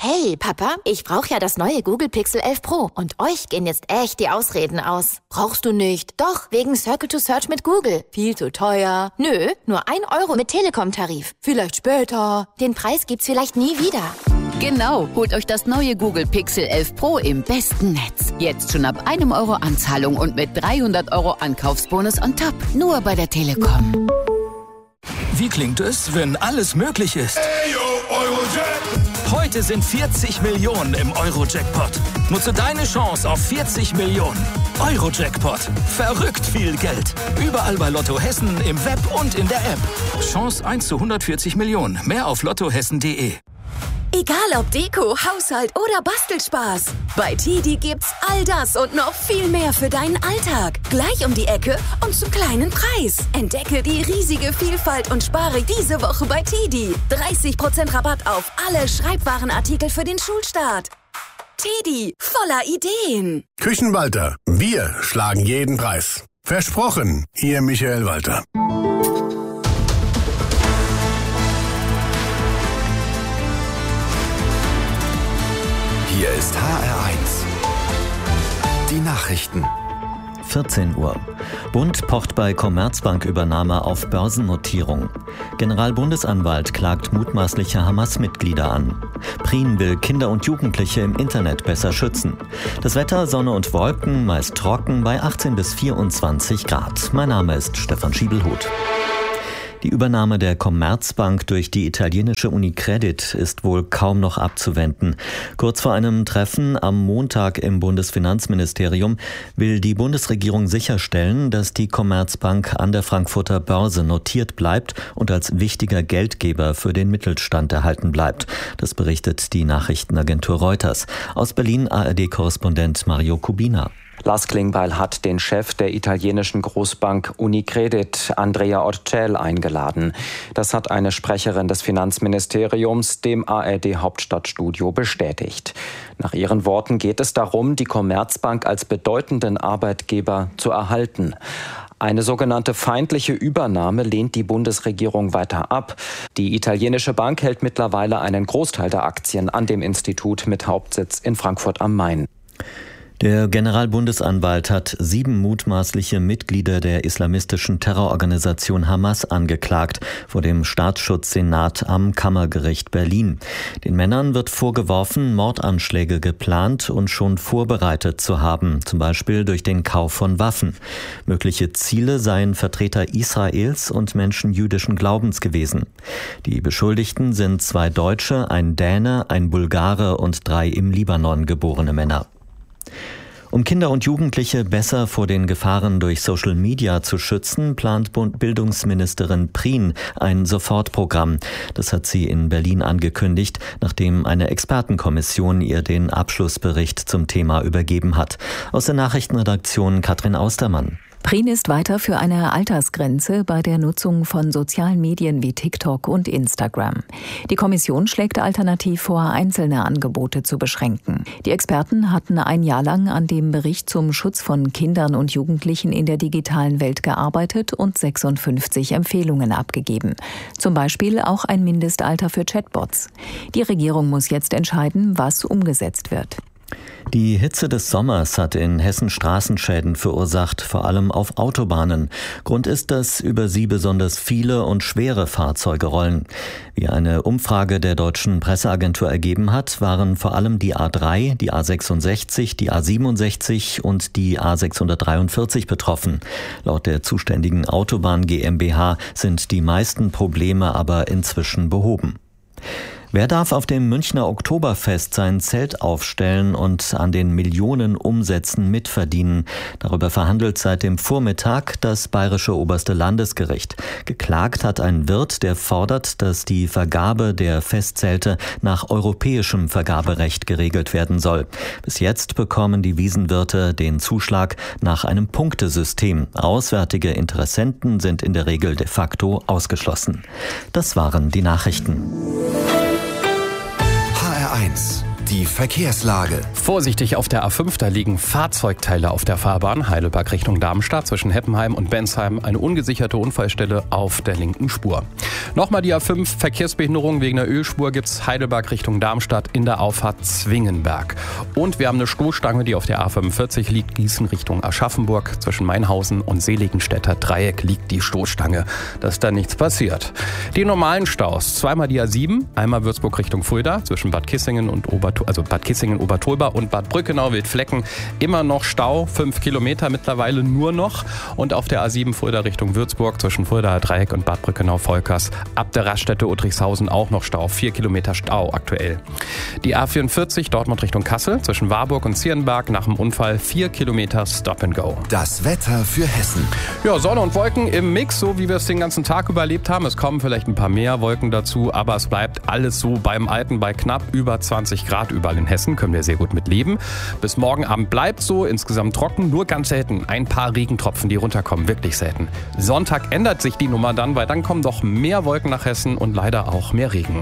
Hey, Papa, ich brauche ja das neue Google Pixel 11 Pro und euch gehen jetzt echt die Ausreden aus. Brauchst du nicht? Doch, wegen Circle to Search mit Google. Viel zu teuer. Nö, nur 1 Euro mit Telekom-Tarif. Vielleicht später. Den Preis gibt's vielleicht nie wieder. Genau, holt euch das neue Google Pixel 11 Pro im besten Netz. Jetzt schon ab 1 Euro Anzahlung und mit 300 Euro Ankaufsbonus on top. Nur bei der Telekom. Wie klingt es, wenn alles möglich ist? Heute sind 40 Millionen im Euro-Jackpot. Nutze deine Chance auf 40 Millionen. Euro-Jackpot. Verrückt viel Geld. Überall bei Lotto Hessen, im Web und in der App. Chance 1 zu 140 Millionen. Mehr auf lottohessen.de. Egal ob Deko, Haushalt oder Bastelspaß. Bei TIDI gibt's all das und noch viel mehr für deinen Alltag. Gleich um die Ecke und zum kleinen Preis. Entdecke die riesige Vielfalt und spare diese Woche bei TIDI. 30% Rabatt auf alle Schreibwarenartikel für den Schulstart. TIDI, voller Ideen. Küchenwalter, wir schlagen jeden Preis. Versprochen, Ihr Michael Walter. Hier ist HR1. Die Nachrichten. 14 Uhr. Bund pocht bei Commerzbank-Übernahme auf Börsennotierung. Generalbundesanwalt klagt mutmaßliche Hamas-Mitglieder an. Prien will Kinder und Jugendliche im Internet besser schützen. Das Wetter, Sonne und Wolken, meist trocken bei 18 bis 24 Grad. Mein Name ist Stefan Schiebelhuth. Die Übernahme der Commerzbank durch die italienische Unicredit ist wohl kaum noch abzuwenden. Kurz vor einem Treffen am Montag im Bundesfinanzministerium will die Bundesregierung sicherstellen, dass die Commerzbank an der Frankfurter Börse notiert bleibt und als wichtiger Geldgeber für den Mittelstand erhalten bleibt. Das berichtet die Nachrichtenagentur Reuters. Aus Berlin ARD-Korrespondent Mario Kubina. Lars Klingbeil hat den Chef der italienischen Großbank Unicredit, Andrea Orcel, eingeladen. Das hat eine Sprecherin des Finanzministeriums dem ARD-Hauptstadtstudio bestätigt. Nach ihren Worten geht es darum, die Commerzbank als bedeutenden Arbeitgeber zu erhalten. Eine sogenannte feindliche Übernahme lehnt die Bundesregierung weiter ab. Die italienische Bank hält mittlerweile einen Großteil der Aktien an dem Institut mit Hauptsitz in Frankfurt am Main. Der Generalbundesanwalt hat 7 mutmaßliche Mitglieder der islamistischen Terrororganisation Hamas angeklagt vor dem Staatsschutzsenat am Kammergericht Berlin. Den Männern wird vorgeworfen, Mordanschläge geplant und schon vorbereitet zu haben, zum Beispiel durch den Kauf von Waffen. Mögliche Ziele seien Vertreter Israels und Menschen jüdischen Glaubens gewesen. Die Beschuldigten sind 2 Deutsche, ein Däne, ein Bulgare und 3 im Libanon geborene Männer. Um Kinder und Jugendliche besser vor den Gefahren durch Social Media zu schützen, plant Bildungsministerin Prien ein Sofortprogramm. Das hat sie in Berlin angekündigt, nachdem eine Expertenkommission ihr den Abschlussbericht zum Thema übergeben hat. Aus der Nachrichtenredaktion Katrin Austermann. Prien ist weiter für eine Altersgrenze bei der Nutzung von sozialen Medien wie TikTok und Instagram. Die Kommission schlägt alternativ vor, einzelne Angebote zu beschränken. Die Experten hatten ein Jahr lang an dem Bericht zum Schutz von Kindern und Jugendlichen in der digitalen Welt gearbeitet und 56 Empfehlungen abgegeben. Zum Beispiel auch ein Mindestalter für Chatbots. Die Regierung muss jetzt entscheiden, was umgesetzt wird. Die Hitze des Sommers hat in Hessen Straßenschäden verursacht, vor allem auf Autobahnen. Grund ist, dass über sie besonders viele und schwere Fahrzeuge rollen. Wie eine Umfrage der deutschen Presseagentur ergeben hat, waren vor allem die A3, die A66, die A67 und die A643 betroffen. Laut der zuständigen Autobahn GmbH sind die meisten Probleme aber inzwischen behoben. Wer darf auf dem Münchner Oktoberfest sein Zelt aufstellen und an den Millionen Umsätzen mitverdienen? Darüber verhandelt seit dem Vormittag das Bayerische Oberste Landesgericht. Geklagt hat ein Wirt, der fordert, dass die Vergabe der Festzelte nach europäischem Vergaberecht geregelt werden soll. Bis jetzt bekommen die Wiesenwirte den Zuschlag nach einem Punktesystem. Auswärtige Interessenten sind in der Regel de facto ausgeschlossen. Das waren die Nachrichten. HR1, Die Verkehrslage. Vorsichtig auf der A5, da liegen Fahrzeugteile auf der Fahrbahn. Heidelberg Richtung Darmstadt zwischen Heppenheim und Bensheim. Eine ungesicherte Unfallstelle auf der linken Spur. Nochmal die A5, Verkehrsbehinderung wegen der Ölspur gibt's Heidelberg Richtung Darmstadt in der Auffahrt Zwingenberg. Und wir haben eine Stoßstange, die auf der A45 liegt, Gießen Richtung Aschaffenburg. Zwischen Mainhausen und Seligenstädter Dreieck liegt die Stoßstange. Dass da nichts passiert. Die normalen Staus, zweimal die A7, einmal Würzburg Richtung Fulda zwischen Bad Kissingen und Bad Kissingen-Obertolba und Bad Brückenau-Wildflecken. Immer noch Stau, 5 Kilometer mittlerweile nur noch. Und auf der A7 Fulda Richtung Würzburg zwischen Fuldaer Dreieck und Bad Brückenau-Volkers. Ab der Raststätte Udrichshausen auch noch Stau, 4 Kilometer Stau aktuell. Die A44 Dortmund Richtung Kassel zwischen Warburg und Zierenberg nach dem Unfall 4 Kilometer Stop and Go. Das Wetter für Hessen. Ja, Sonne und Wolken im Mix, so wie wir es den ganzen Tag überlebt haben. Es kommen vielleicht ein paar mehr Wolken dazu, aber es bleibt alles so beim Alten bei knapp über 20 Grad überall in Hessen. Können wir sehr gut mit leben. Bis morgen Abend bleibt so, insgesamt trocken, nur ganz selten. Ein paar Regentropfen, die runterkommen, wirklich selten. Sonntag ändert sich die Nummer dann, weil dann kommen doch mehr Wolken nach Hessen und leider auch mehr Regen.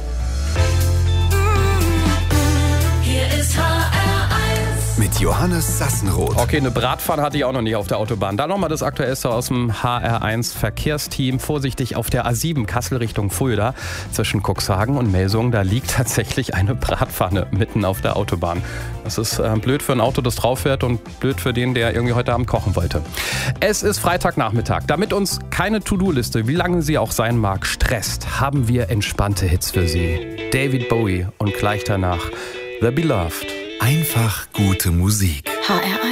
Hier ist HR1 mit Johannes Sassenroth. Okay, eine Bratpfanne hatte ich auch noch nicht auf der Autobahn. Da nochmal das Aktuellste aus dem HR1 Verkehrsteam. Vorsichtig auf der A7 Kassel Richtung Fulda zwischen Cuxhagen und Melsungen. Da liegt tatsächlich eine Bratpfanne mitten auf der Autobahn. Das ist blöd für ein Auto, das drauf fährt und blöd für den, der irgendwie heute Abend kochen wollte. Es ist Freitagnachmittag. Damit uns keine To-Do-Liste, wie lange sie auch sein mag, stresst, haben wir entspannte Hits für Sie. David Bowie und gleich danach The Beloved. Einfach gute Musik. HR1